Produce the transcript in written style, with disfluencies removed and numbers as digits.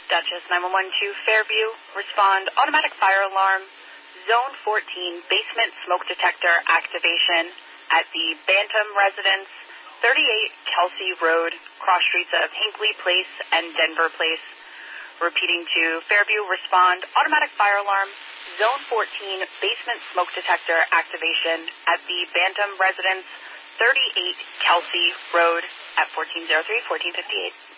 Dutchess 911 to Fairview. Respond, automatic fire alarm, Zone 14, basement smoke detector activation at the Bantam Residence, 38 Kelsey Road, cross streets of Hinckley Place and Denver Place. Repeating to Fairview, respond, automatic fire alarm, Zone 14, basement smoke detector activation at the Bantam Residence, 38 Kelsey Road at 1403-1458.